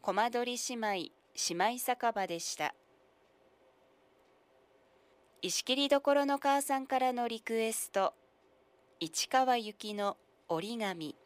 コマ撮り姉妹姉妹酒場でした。石切りどころの母さんからのリクエスト、市川由紀の折り紙。